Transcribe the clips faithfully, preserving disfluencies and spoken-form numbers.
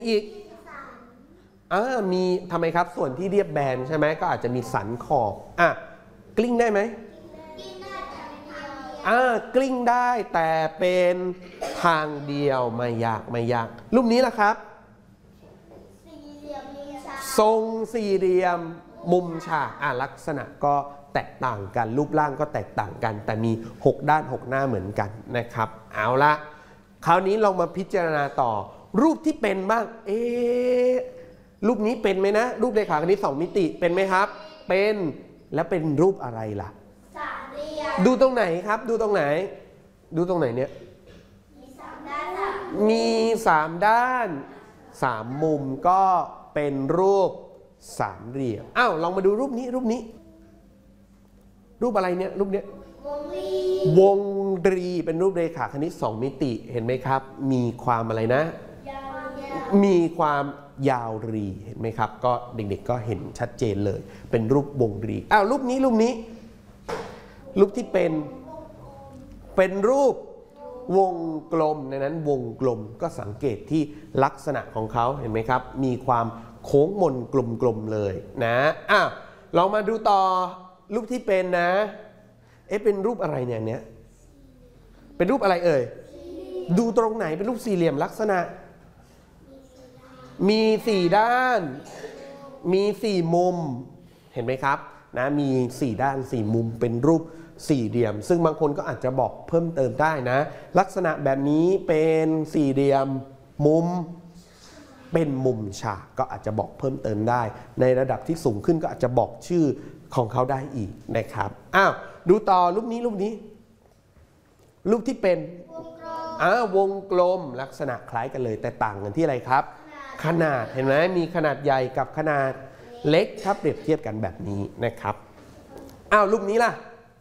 อีกอ่ามีทำไมครับส่วนที่เรียบแบนใช่ไหมก็อาจจะมีสันขอบอ่ะกลิ้งได้ไหมอ่ากลิ้งได้แต่เป็นทางเดียวไม่ยากไม่ยากรูปนี้ล่ะครับทรงสี่เหลี่ยมมุมฉากอ่ะลักษณะก็แตกต่างกันรูปร่างก็แตกต่างกันแต่มีหกด้านหกหน้าเหมือนกันนะครับเอาละคราวนี้ลองมาพิจารณาต่อรูปที่เป็นบ้างเอ๊ะรูปนี้เป็นไหมนะรูปเรขาคณิตสองมิติเป็นไหมครับเป็นแล้วเป็นรูปอะไรล่ะสามเหลี่ยมดูตรงไหนครับดูตรงไหนดูตรงไหนเนี่ยมีสามด้านมีสามด้านสามมุมก็เป็นรูปสามเหลี่ยมอ้าวลองมาดูรูปนี้รูปนี้รูปอะไรเนี่ยรูปเนี้ยวงรีวงรีเป็นรูปเรขาคณิตสองมิติเห็นไหมครับมีความอะไรนะมีความยาวรีเห็นไหมครับก็เด็กๆก็เห็นชัดเจนเลยเป็นรูปวงรีอ้าวรูปนี้รูปนี้รูปที่เป็นเป็นรูปวงกลมในนั้นวงกลมก็สังเกตที่ลักษณะของเขาเห็นไหมครับมีความโค้งมนกลมๆเลยนะอ้าวลองมาดูต่อรูปที่เป็นนะเอ๊ะเป็นรูปอะไรเนี่ยเนี้ยเป็นรูปอะไรเอ่ยดูตรงไหนเป็นรูปสี่เหลี่ยมลักษณะมีสี่ด้านมีสี่มุมเห็นไหมครับนะมีสี่ด้านสี่มุมเป็นรูปสี่เหลี่ยมซึ่งบางคนก็อาจจะบอกเพิ่มเติมได้นะลักษณะแบบนี้เป็นสี่เหลี่ยมมุมเป็นมุมฉากก็อาจจะบอกเพิ่มเติมได้ในระดับที่สูงขึ้นก็อาจจะบอกชื่อของเขาได้อีกนะครับอ้าวดูต่อรูปนี้รูปนี้รูปที่เป็นอ่าวงกลมลักษณะคล้ายกันเลยแต่ต่างกันที่อะไรครับขนาดเห็นไหมมีขนาดใหญ่กับขนาดเล็กถ้าเปรียบเทียบกันแบบนี้นะครับอ้าวรูปนี้ล่ะ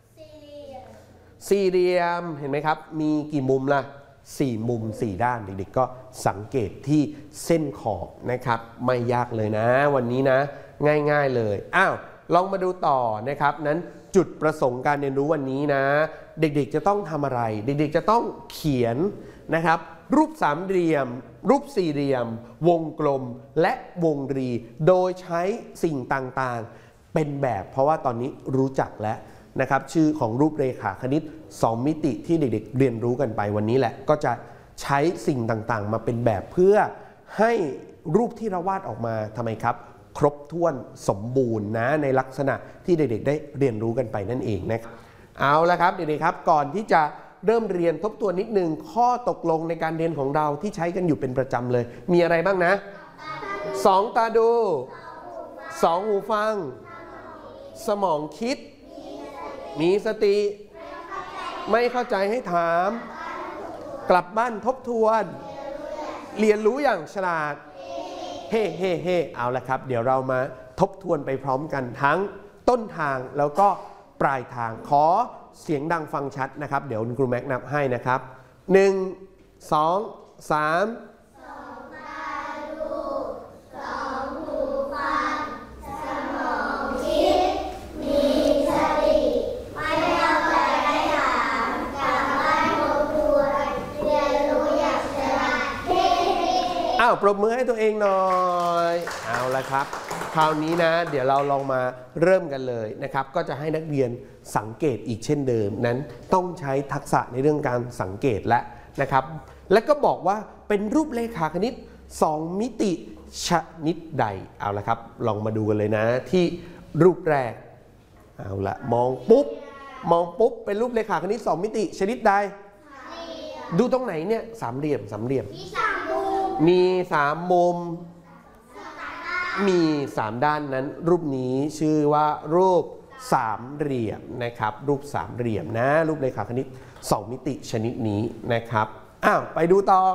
สี่เหลี่ยมเห็นไหมครับมีกี่มุมล่ะสี่มุมสี่ด้านเด็กๆก็สังเกตที่เส้นขอบนะครับไม่ยากเลยนะวันนี้นะง่ายๆเลยอ้าวลองมาดูต่อนะครับนั้นจุดประสงค์การเรียนรู้วันนี้นะเด็กๆจะต้องทำอะไรเด็กๆจะต้องเขียนนะครับรูปสามเหลี่ยมรูปสี่เหลี่ยมวงกลมและวงรีโดยใช้สิ่งต่างๆเป็นแบบเพราะว่าตอนนี้รู้จักแล้วนะครับชื่อของรูปเรขาคณิตสองมิติที่เด็กๆเรียนรู้กันไปวันนี้แหละก็จะใช้สิ่งต่างๆมาเป็นแบบเพื่อให้รูปที่เราวาดออกมาทำไมครับครบถ้วนสมบูรณ์นะในลักษณะที่เด็กๆได้เรียนรู้กันไปนั่นเองนะครับเอาละครับเด็กๆครับก่อนที่จะเริ่มเรียนทบทวนนิดนึงข้อตกลงในการเรียนของเราที่ใช้กันอยู่เป็นประจำเลยมีอะไรบ้างนะสองตาดูสองหูฟังสมองคิดมีสติไม่เข้าใจให้ถามกลับบ้านทบทวนเรียนรู้อย่างฉลาดเฮ่เฮ่เฮ่เอาละครับเดี๋ยวเรามาทบทวนไปพร้อมกันทั้งต้นทางแล้วก็ปลายทางขอเสียงดังฟังชัดนะครับเดี๋ยวคุณครูแม็กนับให้นะครับหนึ่ง สอง สามสองตาดูสองหูฟังสมองคิดมีสติไม่เข้าใจให้ถามกลับบ้านทบทวนเรียนรู้อย่างฉลาดเฮ่เฮ่อ้าวปรบมือให้ตัวเองหน่อยเอาละครับคราวนี้นะเดี๋ยวเราลองมาเริ่มกันเลยนะครับก็จะให้นักเรียนสังเกตอีกเช่นเดิมนั้นต้องใช้ทักษะในเรื่องการสังเกตและนะครับและก็บอกว่าเป็นรูปเรขาคณิตสองมิติชนิดใดเอาละครับลองมาดูกันเลยนะที่รูปแรกเอาละมองปุ๊บมองปุ๊บเป็นรูปเรขาคณิตสองมิติชนิดใดดูตรงไหนเนี่ยสามเหลี่ยมสามเหลี่ยมมีสามมุมมีสามด้านนั้นรูปนี้ชื่อว่ารูปสามเหลี่ยมนะครับรูปสามเหลี่ยมนะรูปเรขาคณิตสองมิติชนิดนี้นะครับอ้าวไปดูต่อ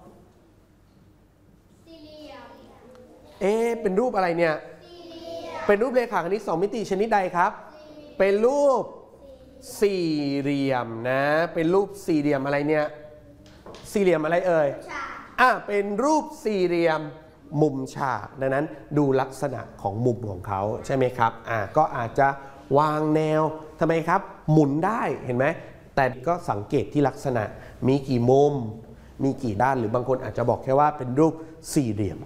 สี่เหลี่ยมเอ๊ะเป็นรูปอะไรเนี่ยเป็นรูปเรขาคณิตสองมิติชนิดใดครับเป็นรูปสี่เหลี่ยมนะเป็นรูปสี่เหลี่ยมอะไรเนี่ยสี่เหลี่ยมอะไรเอ่ยอ่ะเป็นรูปสี่เหลี่ยมมุมฉากดังนั้นดูลักษณะของมุมของเขาใช่ไหมครับอ่าก็อาจจะวางแนวทำไมครับหมุนได้เห็นไหมแต่ก็สังเกตที่ลักษณะมีกี่มุมมีกี่ด้านหรือบางคนอาจจะบอกแค่ว่าเป็นรูปสี่เหลี่ยม